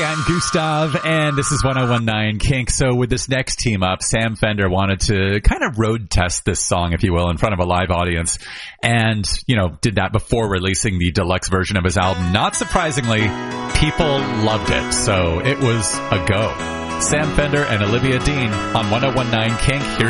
Hey, I'm Gustav, and this is 1019 Kink. So with this next team up, Sam Fender wanted to kind of road test this song, if you will, in front of a live audience. And, did that before releasing the deluxe version of his album. Not surprisingly, people loved it. So it was a go. Sam Fender and Olivia Dean on 1019 Kink. Here's